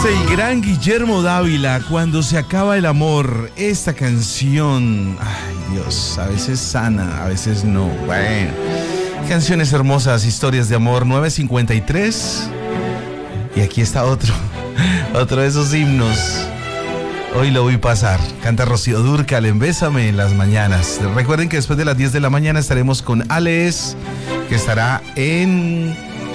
El gran Guillermo Dávila, Cuando se acaba el amor. Esta canción, ay Dios, a veces sana, a veces no. Bueno, canciones hermosas, historias de amor. 9:53. Y aquí está otro de esos himnos. Hoy lo vi pasar. Canta Rocío Dúrcal en Bésame en las mañanas. Recuerden que después de las 10 de la mañana estaremos con Alex, que estará en